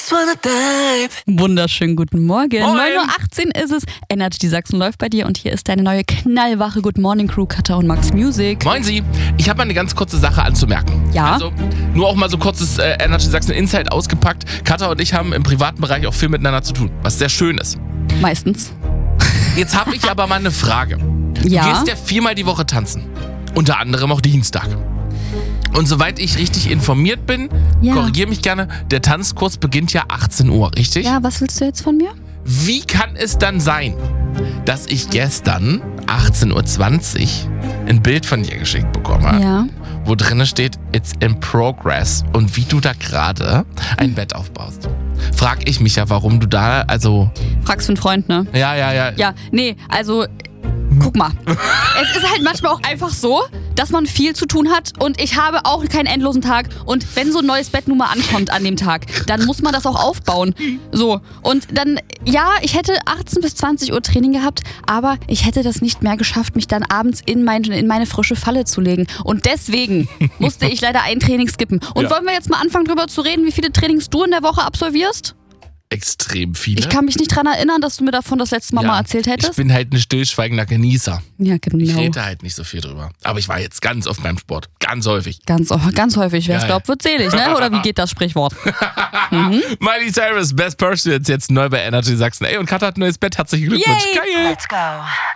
just wanna dive. Wunderschönen guten Morgen. Moin. 9:18 Uhr ist es. Energy Sachsen läuft bei dir und hier ist deine neue knallwache Good Morning Crew, Katha und Max Music. Moin Sie, ich habe mal eine ganz kurze Sache anzumerken. Ja? Also nur auch mal so kurzes Energy Sachsen Insight ausgepackt. Katha und ich haben im privaten Bereich auch viel miteinander zu tun, was sehr schön ist. Meistens. Jetzt habe ich aber mal eine Frage. Ja? Du gehst ja 4-mal die Woche tanzen. Unter anderem auch Dienstag. Und soweit ich richtig informiert bin, Ja. korrigiere mich gerne, der Tanzkurs beginnt ja 18 Uhr, richtig? Ja, was willst du jetzt von mir? Wie kann es dann sein, dass ich gestern 18:20 Uhr ein Bild von dir geschickt bekomme, Ja. wo drin steht, it's in progress, und wie du da gerade ein Bett aufbaust? Frag ich mich ja, warum du da, Fragst für einen Freund, ne? Ja. Ja, nee, also, guck mal. Es ist halt manchmal auch einfach so, dass man viel zu tun hat und ich habe auch keinen endlosen Tag. Und wenn so ein neues Bett nun mal ankommt an dem Tag, dann muss man das auch aufbauen. So, und dann, ja, ich hätte 18 bis 20 Uhr Training gehabt, aber ich hätte das nicht mehr geschafft, mich dann abends in meine frische Falle zu legen. Und deswegen musste ich leider ein Training skippen. Und Ja. wollen wir jetzt mal anfangen, drüber zu reden, wie viele Trainings du in der Woche absolvierst? Extrem viele. Ich kann mich nicht dran erinnern, dass du mir davon das letzte Mal mal erzählt Ich hättest. bin halt ein stillschweigender Genießer. Ja, Ich genau. rede halt nicht so viel drüber. Aber ich war jetzt ganz oft beim Sport. Ganz häufig. Ganz häufig. Wer es Geil. glaubt, wird selig, ne? Oder wie geht das Sprichwort? Miley Cyrus, Best Pursuits, jetzt neu bei Energy Sachsen. Ey, und Katha hat ein neues Bett. Herzlichen Glückwunsch. Yay. Geil. Let's go.